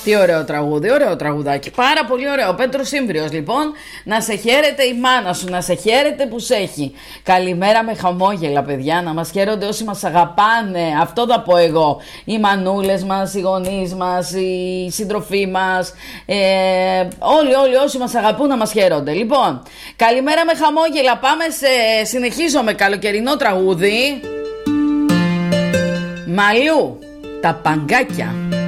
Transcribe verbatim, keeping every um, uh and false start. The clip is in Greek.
Τι ωραίο τραγούδι, ωραίο τραγουδάκι. Πάρα πολύ ωραίο. Ο Πέτρος Σύμβριος, λοιπόν. Να σε χαίρεται η μάνα σου, να σε χαίρεται που σε έχει. Καλημέρα με χαμόγελα, παιδιά. Να μας χαίρονται όσοι μας αγαπάνε. Αυτό θα πω εγώ. Οι μανούλες μας, οι γονείς μας, οι σύντροφοί μας. Ε, όλοι, όλοι όσοι μας αγαπούν να μας χαίρονται. Λοιπόν, καλημέρα με χαμόγελα. Πάμε σε. Συνεχίζω με καλοκαιρινό τραγούδι. Μαλλιού, τα παγκάκια.